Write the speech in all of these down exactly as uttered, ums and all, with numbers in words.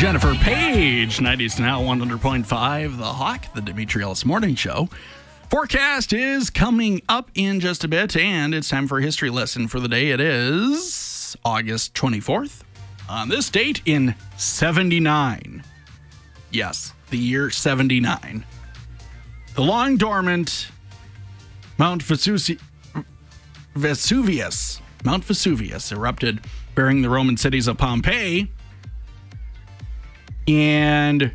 Jennifer Page, nineties to now, one hundred point five, The Hawk, the Dimitri Ellis Morning Show. Forecast is coming up in just a bit, and it's time for a history lesson for the day. It is August twenty-fourth. On this date in seventy-nine. Yes, the year seventy-nine. The long dormant Mount Vesuvi- Vesuvius, Mount Vesuvius erupted, burying the Roman cities of Pompeii and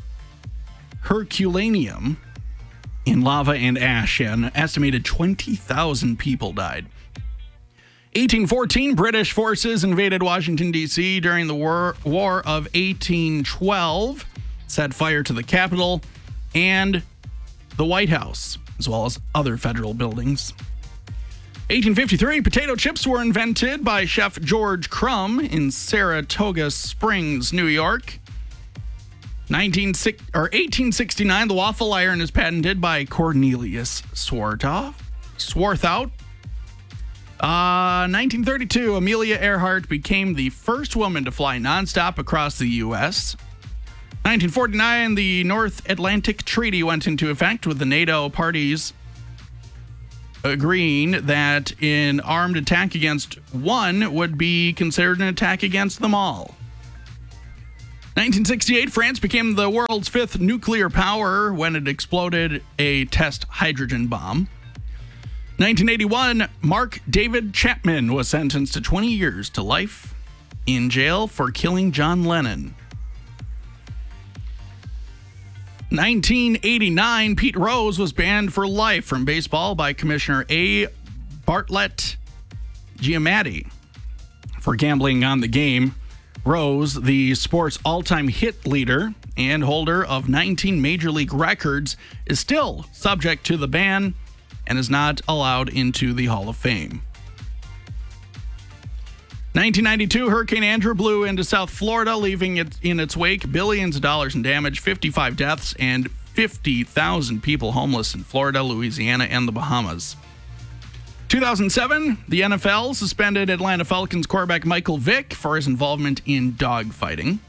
Herculaneum in lava and ash, and an estimated twenty thousand people died. eighteen fourteen, British forces invaded Washington, D C during the War, War of eighteen twelve, set fire to the Capitol and the White House, as well as other federal buildings. eighteen fifty-three, potato chips were invented by Chef George Crumb in Saratoga Springs, New York. nineteen, or eighteen sixty-nine, the waffle iron is patented by Cornelius Swarthout. Swarthout. Uh, nineteen thirty-two, Amelia Earhart became the first woman to fly nonstop across the U S nineteen forty-nine, the North Atlantic Treaty went into effect, with the NATO parties agreeing that an armed attack against one would be considered an attack against them all. nineteen sixty-eight, France became the world's fifth nuclear power when it exploded a test hydrogen bomb. nineteen eighty-one, Mark David Chapman was sentenced to twenty years to life in jail for killing John Lennon. nineteen eighty-nine, Pete Rose was banned for life from baseball by Commissioner A. Bartlett Giamatti for gambling on the game. Rose, the sport's all-time hit leader and holder of nineteen Major League records, is still subject to the ban and is not allowed into the Hall of Fame. nineteen ninety-two, Hurricane Andrew blew into South Florida, leaving it in its wake billions of dollars in damage, fifty-five deaths, and fifty thousand people homeless in Florida, Louisiana, and the Bahamas. two thousand seven, the N F L suspended Atlanta Falcons quarterback Michael Vick for his involvement in dogfighting.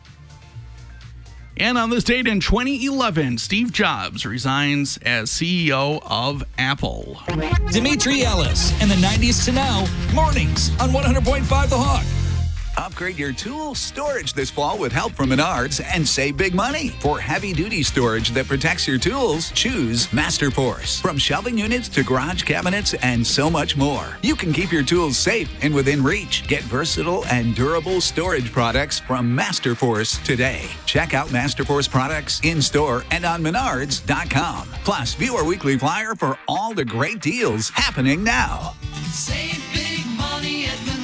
And on this date in twenty eleven, Steve Jobs resigns as C E O of Apple. Dimitri Ellis and the nineties to now mornings on one hundred point five The Hawk. Upgrade your tool storage this fall with help from Menards and save big money. For heavy-duty storage that protects your tools, choose Masterforce. From shelving units to garage cabinets and so much more, you can keep your tools safe and within reach. Get versatile and durable storage products from Masterforce today. Check out Masterforce products in-store and on Menards dot com. Plus, view our weekly flyer for all the great deals happening now. Save big money at Menards.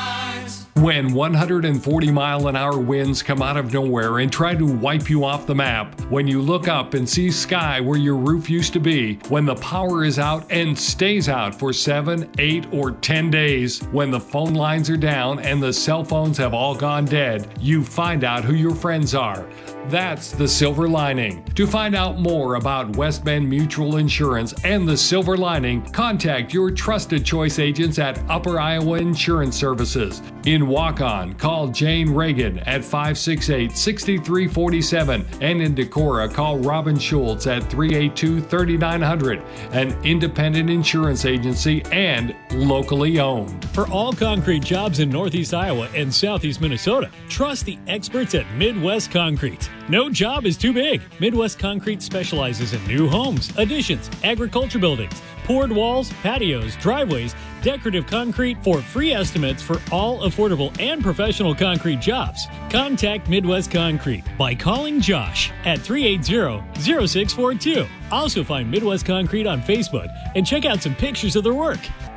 When one hundred forty mile an hour winds come out of nowhere and try to wipe you off the map, when you look up and see sky where your roof used to be, when the power is out and stays out for seven, eight, or ten days, when the phone lines are down and the cell phones have all gone dead, you find out who your friends are. That's the silver lining. To find out more about West Bend Mutual Insurance and the silver lining, contact your trusted choice agents at Upper Iowa Insurance Services. In Waukon, call Jane Reagan at five six eight, six three four seven, and in Decorah, call Robin Schultz at three eight two, three nine zero zero, an independent insurance agency and locally owned. For all concrete jobs in Northeast Iowa and Southeast Minnesota, trust the experts at Midwest Concrete. No job is too big. Midwest Concrete specializes in new homes, additions, agriculture buildings, poured walls, patios, driveways, decorative concrete. For free estimates for all affordable and professional concrete jobs, contact Midwest Concrete by calling Josh at three eight zero, zero six four two. Also find Midwest Concrete on Facebook and check out some pictures of their work.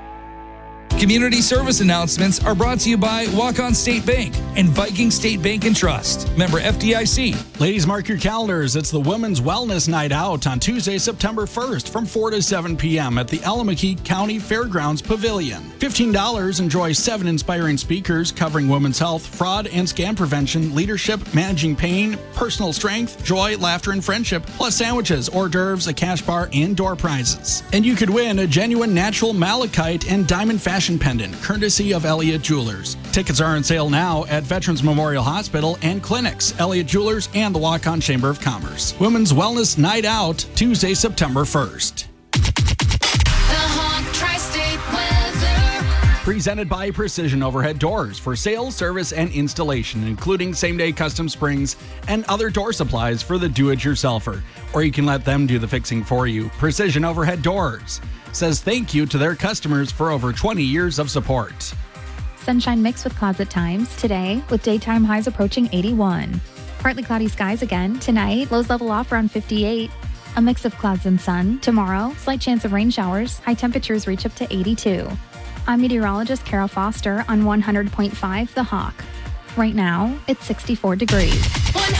Community service announcements are brought to you by Waukon State Bank and Viking State Bank and Trust. Member F D I C. Ladies, mark your calendars. It's the Women's Wellness Night Out on Tuesday, September first from four to seven p.m. at the Allamakee County Fairgrounds Pavilion. fifteen dollars, enjoy seven inspiring speakers covering women's health, fraud and scam prevention, leadership, managing pain, personal strength, joy, laughter, and friendship, plus sandwiches, hors d'oeuvres, a cash bar, and door prizes. And you could win a genuine natural malachite and diamond fashion fashion pendant, courtesy of Elliott Jewelers. Tickets are on sale now at Veterans Memorial Hospital and clinics, Elliott Jewelers, and the Waukon Chamber of Commerce. Women's Wellness Night Out, Tuesday, September first. Presented by Precision Overhead Doors for sales, service, and installation, including same-day custom springs and other door supplies for the do-it-yourselfer. Or you can let them do the fixing for you. Precision Overhead Doors says thank you to their customers for over twenty years of support. Sunshine mixed with clouds at times today, with daytime highs approaching eighty-one. Partly cloudy skies again tonight, lows level off around fifty-eight. A mix of clouds and sun. Tomorrow, slight chance of rain showers. High temperatures reach up to eighty-two. I'm meteorologist Carol Foster on one hundred point five The Hawk. Right now, it's sixty-four degrees.